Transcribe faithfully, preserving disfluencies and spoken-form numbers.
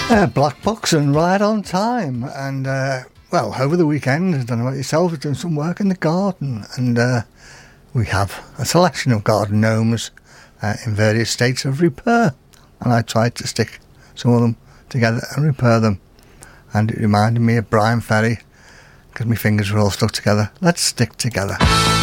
Uh, Black Box and Right on Time. And, uh, well, over the weekend, I don't know about yourself, I was doing some work in the garden. And uh, we have a selection of garden gnomes uh, in various states of repair. And I tried to stick some of them together and repair them. And it reminded me of Brian Ferry, because my fingers were all stuck together. Let's stick together.